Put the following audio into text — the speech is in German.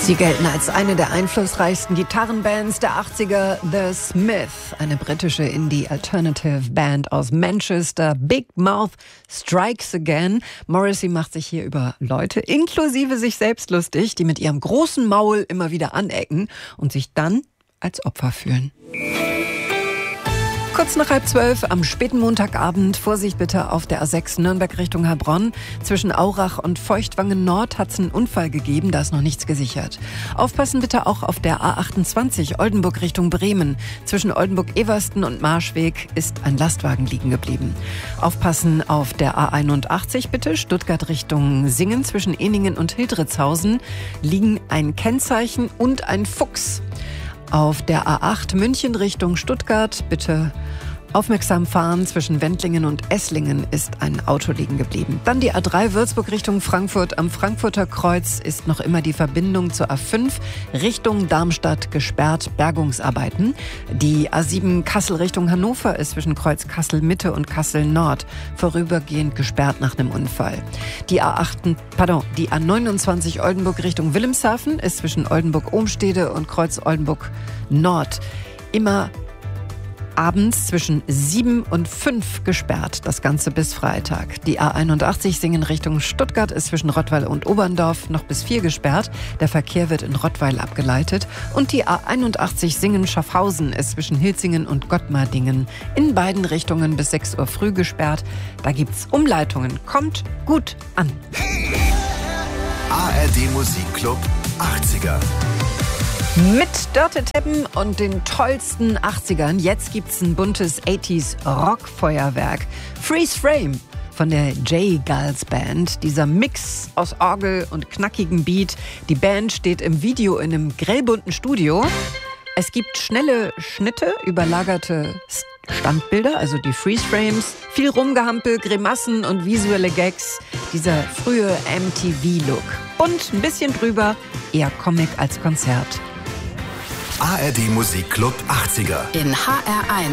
Sie gelten als eine der einflussreichsten Gitarrenbands der 80er, The Smiths, eine britische Indie-Alternative-Band aus Manchester. Big Mouth Strikes Again. Morrissey macht sich hier über Leute, inklusive sich selbst, lustig, die mit ihrem großen Maul immer wieder anecken und sich dann als Opfer fühlen. Kurz nach 11:30 am späten Montagabend. Vorsicht bitte auf der A6 Nürnberg Richtung Heilbronn. Zwischen Aurach und Feuchtwangen Nord hat es einen Unfall gegeben, da ist noch nichts gesichert. Aufpassen bitte auch auf der A28 Oldenburg Richtung Bremen. Zwischen Oldenburg-Eversten und Marschweg ist ein Lastwagen liegen geblieben. Aufpassen auf der A81 bitte. Stuttgart Richtung Singen. Zwischen Eningen und Hildritzhausen liegen ein Kennzeichen und ein Fuchs. Auf der A8 München Richtung Stuttgart bitte aufmerksam fahren. Zwischen Wendlingen und Esslingen ist ein Auto liegen geblieben. Dann die A3 Würzburg Richtung Frankfurt. Am Frankfurter Kreuz ist noch immer die Verbindung zur A5 Richtung Darmstadt gesperrt. Bergungsarbeiten. Die A7 Kassel Richtung Hannover ist zwischen Kreuz Kassel Mitte und Kassel Nord vorübergehend gesperrt nach einem Unfall. Die A29 Oldenburg Richtung Wilhelmshaven ist zwischen Oldenburg-Ohmstede und Kreuz Oldenburg Nord immer abends zwischen 7 und 5 gesperrt. Das Ganze bis Freitag. Die A81 Singen Richtung Stuttgart ist zwischen Rottweil und Oberndorf noch bis 4 gesperrt. Der Verkehr wird in Rottweil abgeleitet. Und die A81 Singen Schaffhausen ist zwischen Hilzingen und Gottmardingen in beiden Richtungen bis 6 Uhr früh gesperrt. Da gibt's Umleitungen. Kommt gut an. ARD Musikclub 80er. Mit Dörte Teppen und den tollsten 80ern. Jetzt gibt's ein buntes 80s Rockfeuerwerk. Freeze Frame von der J-Gals Band. Dieser Mix aus Orgel und knackigem Beat. Die Band steht im Video in einem grellbunten Studio. Es gibt schnelle Schnitte, überlagerte Standbilder, also die Freeze Frames. Viel Rumgehampel, Grimassen und visuelle Gags. Dieser frühe MTV-Look. Bunt, ein bisschen drüber, eher Comic als Konzert. ARD Musikclub 80er. In HR1